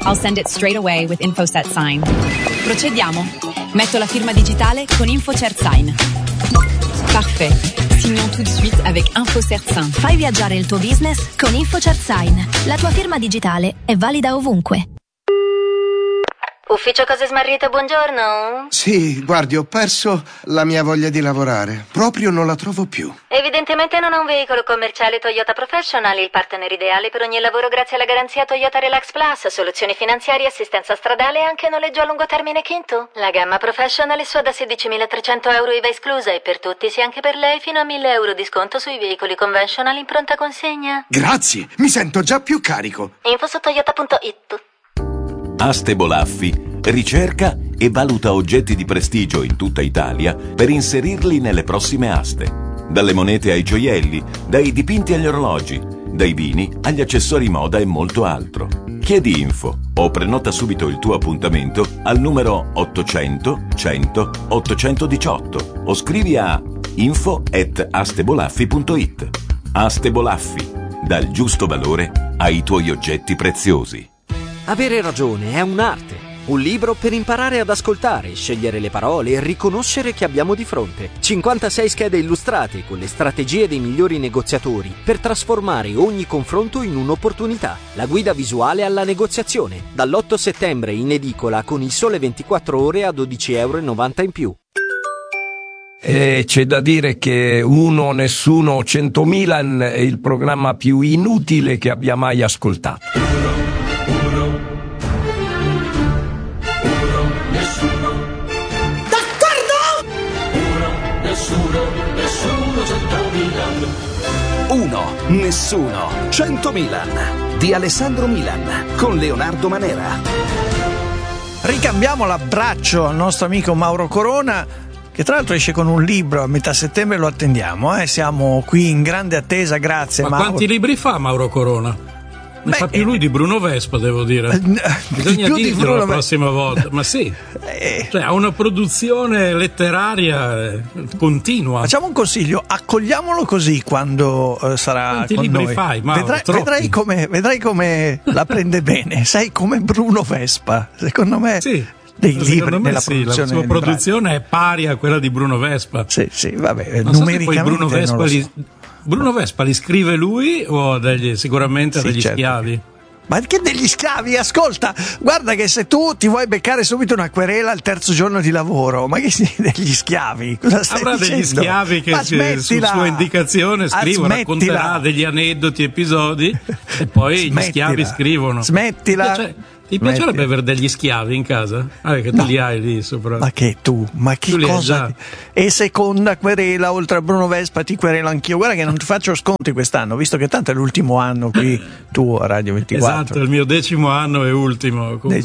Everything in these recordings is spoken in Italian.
I'll send it straight away with InfoSet Sign. Procediamo. Metto la firma digitale con InfoCert Sign. Parfait. Signons tout de suite avec InfoCert Sign. Fai viaggiare il tuo business con InfoCert Sign. La tua firma digitale è valida ovunque. Ufficio Cose Smarrite, buongiorno. Sì, guardi, ho perso la mia voglia di lavorare. Proprio non la trovo più. Evidentemente non ha un veicolo commerciale Toyota Professional, il partner ideale per ogni lavoro grazie alla garanzia Toyota Relax Plus, soluzioni finanziarie, assistenza stradale e anche noleggio a lungo termine Kinto. La gamma Professional è sua da 16.300 euro IVA esclusa e per tutti, sia anche per lei, fino a 1.000 euro di sconto sui veicoli conventional in pronta consegna. Grazie, mi sento già più carico. Info su toyota.it. Aste Bolaffi ricerca e valuta oggetti di prestigio in tutta Italia per inserirli nelle prossime aste. Dalle monete ai gioielli, dai dipinti agli orologi, dai vini agli accessori moda e molto altro. Chiedi info o prenota subito il tuo appuntamento al numero 800 100 818 o scrivi a info@astebolaffi.it. Aste Bolaffi, dal giusto valore ai tuoi oggetti preziosi. Avere ragione è un'arte, un libro per imparare ad ascoltare, scegliere le parole e riconoscere chi abbiamo di fronte. 56 schede illustrate con le strategie dei migliori negoziatori per trasformare ogni confronto in un'opportunità. La guida visuale alla negoziazione, dall'8 settembre in edicola con Il Sole 24 Ore a €12,90 in più. E c'è da dire che Uno, Nessuno, 100 Milan è il programma più inutile che abbia mai ascoltato. Uno, Nessuno, 100 Milan di Alessandro Milan con Leonardo Manera. Ricambiamo l'abbraccio al nostro amico Mauro Corona, che tra l'altro esce con un libro, a metà settembre lo attendiamo, siamo qui in grande attesa, grazie Ma Mauro. quanti libri fa Mauro Corona? Ne fa più lui di Bruno Vespa, devo dire. Bisogna dirglielo la prossima volta. Ma sì, cioè ha una produzione letteraria continua. Facciamo un consiglio, accogliamolo così quando sarà Quanti con libri noi. fai, Mauro? Vedrai come la prende bene. Sei come Bruno Vespa, secondo me. Sì. Dei libri nella sì, produzione. La sua produzione è pari a quella di Bruno Vespa. Sì, vabbè, non numericamente so se poi Bruno Vespa li scrive lui o sicuramente degli schiavi? Ma che degli schiavi? Ascolta, guarda che se tu ti vuoi beccare subito una querela al terzo giorno di lavoro, ma che degli schiavi? Cosa stai Avrà dicendo? degli schiavi che su sua indicazione scrivono, racconterà degli aneddoti, episodi e poi gli schiavi scrivono. Smettila. Ti piacerebbe avere degli schiavi in casa? Che tu li hai lì sopra. Ma che cosa? E seconda querela, oltre a Bruno Vespa ti querelo anch'io. Guarda che non ti faccio sconti quest'anno, visto che tanto è l'ultimo anno qui tu a Radio 24. Esatto, il mio 10° anno e ultimo. Dai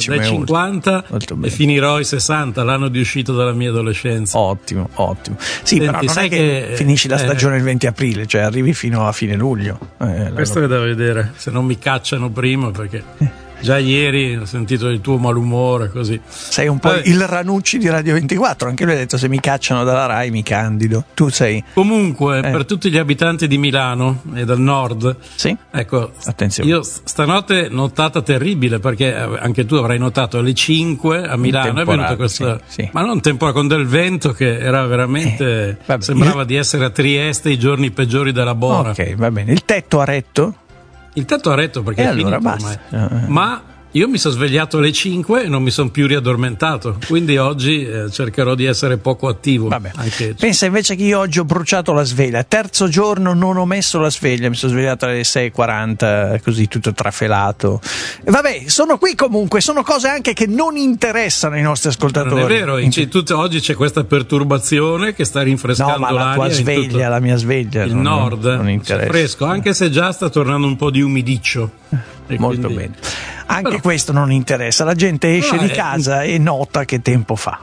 50 e finirò i 60, l'anno di uscita dalla mia adolescenza. Ottimo. Sì, però non è che finisci la stagione il 20 aprile, cioè arrivi fino a fine luglio. Questo è da vedere, se non mi cacciano prima, perché già ieri ho sentito il tuo malumore, così. Sei un po' il Ranucci di Radio 24, anche lui ha detto se mi cacciano dalla Rai mi candido. Tu sei. Comunque, per tutti gli abitanti di Milano e del nord, sì? Ecco, attenzione. Io stanotte notata terribile, perché anche tu avrai notato alle 5 a Milano è venuta questa, sì. Ma non temporale, con del vento che era veramente, sembrava di essere a Trieste i giorni peggiori della Bora. Ok, va bene. Il tetto ha retto? Il tetto ha retto perché è allora finito basta. ormai. Ma io mi sono svegliato alle 5 e non mi sono più riaddormentato, quindi oggi cercherò di essere poco attivo. Vabbè. Pensa invece che io oggi ho bruciato la sveglia, terzo giorno non ho messo la sveglia, mi sono svegliato alle 6:40, così tutto trafelato. Vabbè, sono qui comunque, sono cose anche che non interessano i nostri ascoltatori. Non è vero, oggi c'è questa perturbazione che sta rinfrescando l'aria. No, ma la tua sveglia, la mia sveglia. Il nord non interessa. Fresco, anche se già sta tornando un po' di umidiccio. Molto bene. Anche questo non interessa, la gente esce di casa e nota che tempo fa.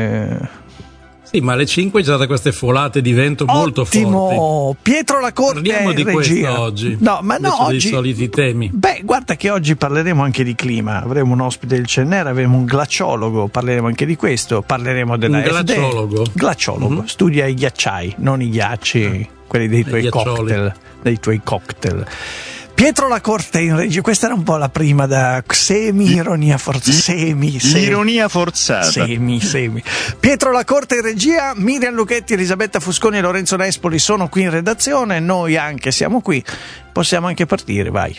Sì, ma alle 5 c'è stata queste folate di vento molto forti. Pietro Lacorte. Parliamo di questo oggi. No, ma no, oggi dei soliti temi. Beh, guarda che oggi parleremo anche di clima. Avremo un ospite del CNR, avremo un glaciologo, parleremo anche di questo, parleremo della glaciologo. Glaciologo, studia i ghiacciai, non i ghiacci, quelli dei tuoi cocktail. Pietro Lacorte in regia, questa era un po' la prima da semi-ironia forzata. Ironia forzata. Semi. Pietro Lacorte in regia, Miriam Lucchetti, Elisabetta Fusconi e Lorenzo Nespoli sono qui in redazione, noi anche siamo qui, possiamo anche partire, vai.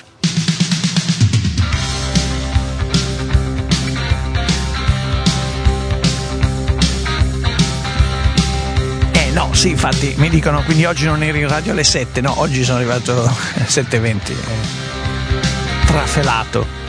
No, sì, infatti mi dicono, quindi oggi non eri in radio alle 7, no, oggi sono arrivato alle 7:20, trafelato.